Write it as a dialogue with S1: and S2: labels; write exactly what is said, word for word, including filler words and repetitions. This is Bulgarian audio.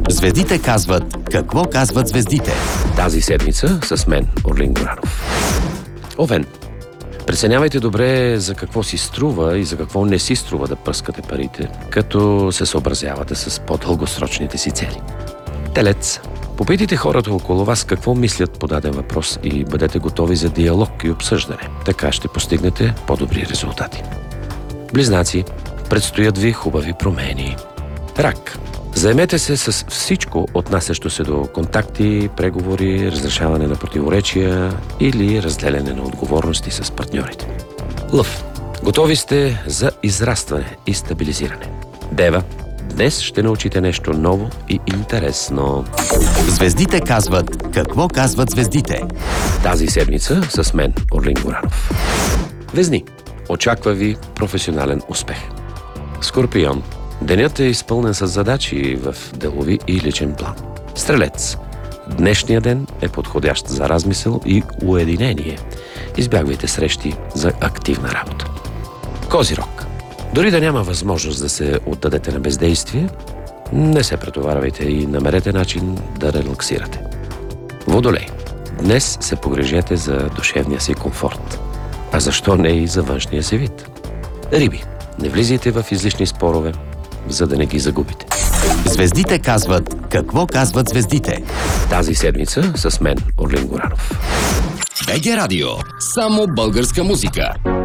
S1: Звездите казват какво казват звездите.
S2: Тази седмица с мен, Орлин Горанов. Овен, преценявайте добре за какво си струва и за какво не си струва да пръскате парите, като се съобразявате с по-дългосрочните си цели. Телец, попитайте хората около вас какво мислят по даден въпрос и бъдете готови за диалог и обсъждане. Така ще постигнете по-добри резултати. Близнаци, предстоят ви хубави промени. Рак, заемете се с всичко, отнасящо се до контакти, преговори, разрешаване на противоречия или разделяне на отговорности с партньорите. Лъв, готови сте за израстване и стабилизиране. Дева, днес ще научите нещо ново и интересно.
S1: Звездите казват какво казват звездите.
S2: Тази седмица с мен, Орлин Горанов. Везни, очаква ви професионален успех. Скорпион, денят е изпълнен с задачи в делови и личен план. Стрелец, днешният ден е подходящ за размисъл и уединение. Избягвайте срещи за активна работа. Козирог, дори да няма възможност да се отдадете на бездействие, не се претоварвайте и намерете начин да релаксирате. Водолей, днес се погрежете за душевния си комфорт, а защо не и за външния си вид. Риби, не влизайте в излишни спорове, за да не ги загубите.
S1: Звездите казват какво казват звездите.
S2: Тази седмица с мен, Орлин Горанов.
S3: БГ Радио. Само българска музика.